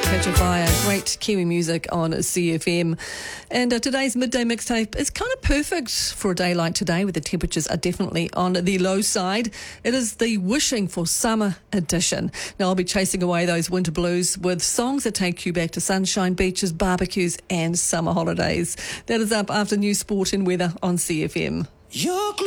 Catch a Fire, great Kiwi music on CFM. And today's midday mixtape is kind of perfect for a day like today, where the temperatures are definitely on the low side. It is the Wishing for Summer edition. Now, I'll be chasing away those winter blues with songs that take you back to sunshine, beaches, barbecues and summer holidays. That is up after news, sport and weather on CFM.